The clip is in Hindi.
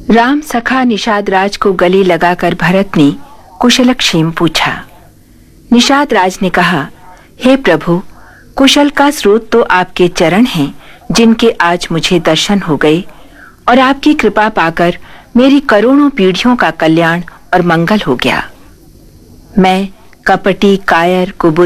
राम सखा निषाद राज को गले लगाकर भरत ने कुशलक्षेम पूछा। निषाद राज ने कहा, हे प्रभु, कुशल का स्रोत तो आपके चरण हैं, जिनके आज मुझे दर्शन हो गए, और आपकी कृपा पाकर मेरी करोड़ों पीढ़ियों का कल्याण और मंगल हो गया। मैं कपटी, कायर, कुबुद्ध,